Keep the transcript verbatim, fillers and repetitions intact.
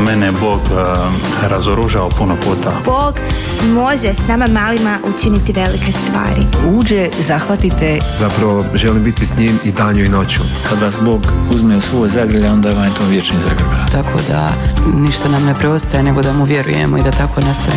mene je Bog uh, razoružao puno puta. Bog može s nama malima učiniti velike stvari. Uđe, zahvatite. Zapravo želim biti s njim i danju i noću. Kad vas Bog uzme u svoj zagrljaj, onda vam je to vječni zagrljaj. Tako da ništa nam ne preostaje nego da mu vjerujemo i da tako nastavimo.